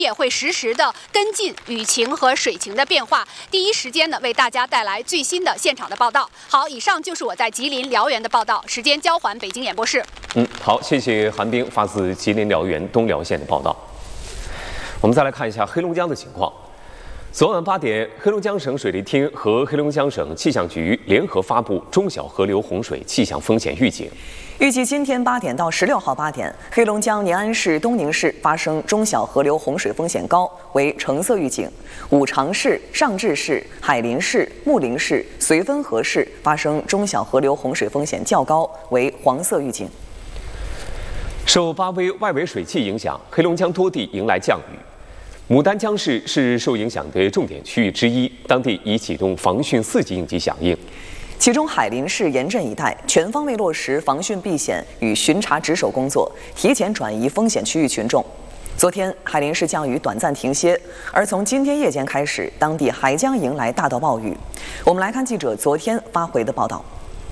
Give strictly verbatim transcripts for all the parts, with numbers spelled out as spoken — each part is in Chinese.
也会实时的跟进雨情和水情的变化，第一时间呢为大家带来最新的现场的报道。好，以上就是我在吉林辽源的报道，时间交还北京演播室。 嗯，好，谢谢韩冰发自吉林辽源东辽县的报道。我们再来看一下黑龙江的情况。昨晚八点，黑龙江省水利厅和黑龙江省气象局联合发布中小河流洪水气象风险预警。 预计今天八点到十六号八点，黑龙江宁安市、东宁市发生中小河流洪水风险高，为橙色预警；五常市、上志市、海林市、木林市、绥芬河市发生中小河流洪水风险较高，为黄色预警。 受八微外围水汽影响，黑龙江多地迎来降雨。牡丹江市是受影响的重点区域之一，当地已启动防汛四级应急响应。 其中，海林市盐镇一带全方位落实防汛避险与巡查值守工作，提前转移风险区域群众。昨天，海林市降雨短暂停歇，而从今天夜间开始，当地还将迎来大到暴雨。我们来看记者昨天发回的报道。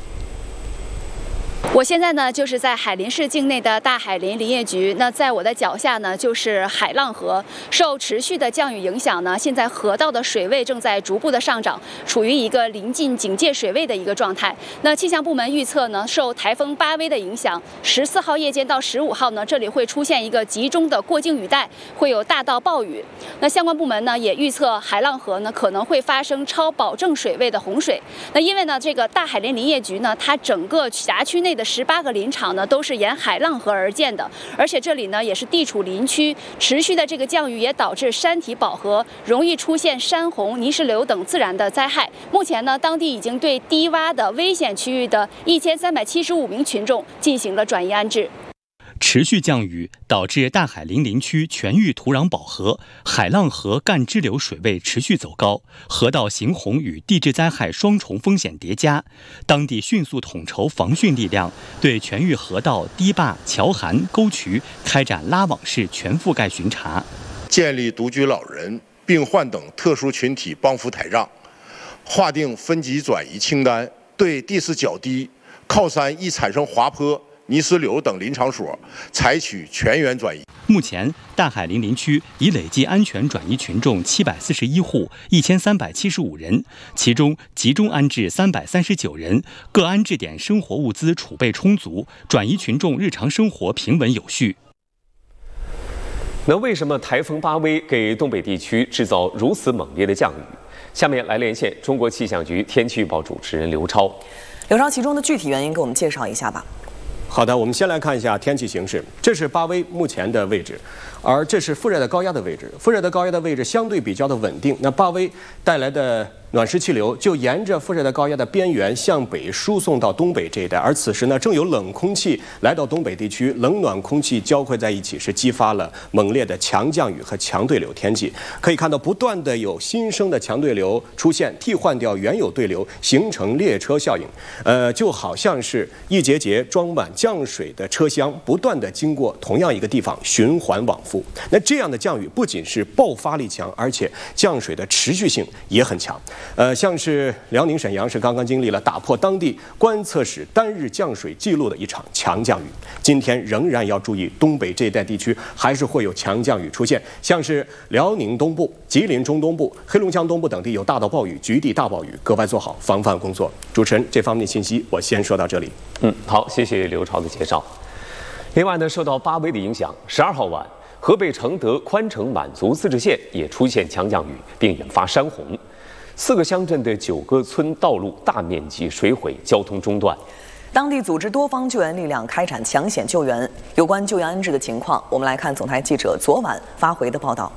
我现在呢，就是在海林市境内的大海林林业局。那在我的脚下呢，就是海浪河。受持续的降雨影响呢，现在河道的水位正在逐步的上涨，处于一个临近警戒水位的一个状态。那气象部门预测呢，受台风八微的影响，十四号夜间到十五号呢，这里会出现一个集中的过境雨带，会有大到暴雨。那相关部门呢，也预测海浪河呢可能会发生超保证水位的洪水。那因为呢，这个大海林林业局呢，它整个辖区内的十八个林场呢都是沿海浪河而建的，而且这里呢也是地处林区，持续的这个降雨也导致山体饱和，容易出现山洪、泥石流等自然的灾害。目前呢，当地已经对低洼的危险区域的一千三百七十五名群众进行了转移安置。 持续降雨导致大海林林区全域土壤饱和，海浪河干支流水位持续走高，河道行洪与地质灾害双重风险叠加。当地迅速统筹防汛力量，对全域河道、堤坝、桥涵、沟渠开展拉网式全覆盖巡查， 建立独居老人、病患等特殊群体帮扶台账，划定分级转移清单，对地势较低、靠山易产生滑坡、泥石流等林场所采取全员转移。 目前，大海林林区已累计安全转移群众七百四十一户，一千三百七十五人，其中集中安置三百三十九人，各安置点生活物资储备充足，转移群众日常生活平稳有序。 那为什么台风八微给东北地区制造如此猛烈的降雨？下面来连线中国气象局天气预报主持人刘超。 刘超，其中的具体原因给我们介绍一下吧。 好的，我们先来看一下天气形势。这是八微目前的位置，而这是副热带高压的位置。副热带高压的位置相对比较的稳定，那八微带来的暖湿气流就沿着副热带高压的边缘向北输送到东北这一带，而此时呢，正有冷空气来到东北地区，冷暖空气交汇在一起，是激发了猛烈的强降雨和强对流天气。可以看到，不断的有新生的强对流出现，替换掉原有对流，形成列车效应。呃，就好像是一节节装满降水的车厢，不断的经过同样一个地方循环往复。那这样的降雨不仅是爆发力强，而且降水的持续性也很强。呃，像是辽宁沈阳是刚刚经历了打破当地观测史单日降水记录的一场强降雨，今天仍然要注意东北这一带地区还是会有强降雨出现，像是辽宁东部、吉林中东部、黑龙江东部等地有大到暴雨、局地大暴雨，格外做好防范工作。主持人，这方面的信息我先说到这里。 嗯，好，谢谢刘超的介绍。另外呢，受到八微的影响，十二号晚，河北承德宽城满族自治县也出现强降雨，并引发山洪。四个乡镇的九个村道路大面积水毁，交通中断。 当地组织多方救援力量开展抢险救援。有关救援安置的情况，我们来看总台记者昨晚发回的报道。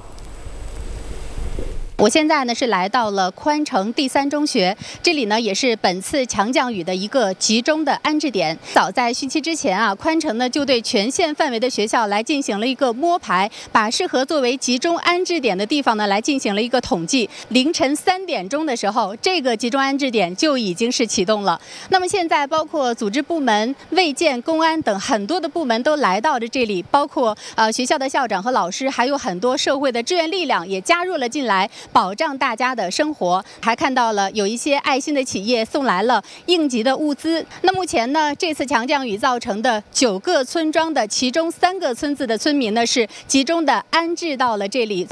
我现在呢是来到了宽城第三中学，这里呢也是本次强降雨的一个集中的安置点。早在汛期之前啊，宽城呢就对全县范围的学校来进行了一个摸排，把适合作为集中安置点的地方呢来进行了一个统计。凌晨三点钟的时候，这个集中安置点就已经是启动了。那么现在包括组织部门、卫健、公安等很多的部门都来到了这里，包括呃学校的校长和老师，还有很多社会的志愿力量也加入了进来。 保障大家的生活。还看到了有一些爱心的企业送来了应急的物资。那目前呢，这次强降雨造成的九个村庄的其中三个村子的村民呢，是集中的安置到了这里。